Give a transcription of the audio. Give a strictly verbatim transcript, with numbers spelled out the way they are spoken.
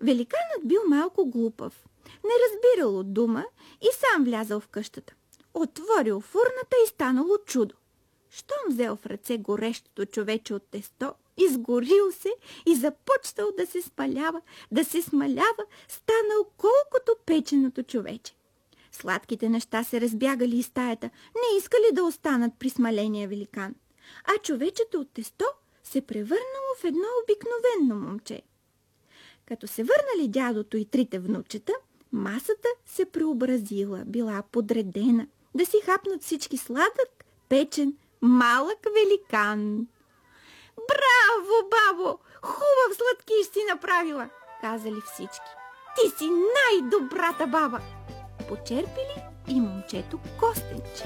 Великанът бил малко глупав, не разбирал от дума и сам влязал в къщата. Отворил фурната и станало чудо. Щом взел в ръце горещото човече от тесто, изгорил се и започнал да се смалява, да се смалява, станал колкото печеното човече. Сладките неща се разбягали из стаята, не искали да останат при смаления великан, а човечето от тесто се превърнало в едно обикновено момче. Като се върнали дядото и трите внучета, масата се преобразила, била подредена, да си хапнат всички сладък, печен, малък великан. Браво, бабо! Хубав сладкиш си направила, казали всички. Ти си най-добрата баба. Почерпили и момчето костенче.